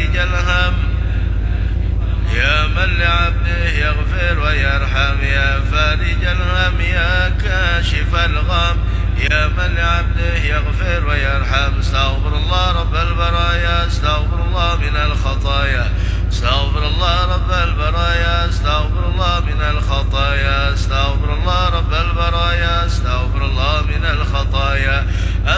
فارج الهم، يا من لعبده يغفر ويرحم، يا فارج الهم يا كاشف الغم، يا من لعبده يغفر ويرحم. استغفر الله رب البرايا، استغفر الله من الخطايا، استغفر الله رب